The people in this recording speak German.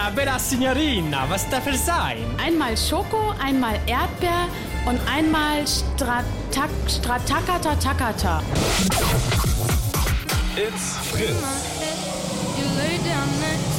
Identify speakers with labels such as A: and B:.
A: Buona, bella Signorina, was darf es sein?
B: Einmal Schoko, einmal Erdbeer und einmal Stratakata.
C: It's Fritz.
D: You lay down next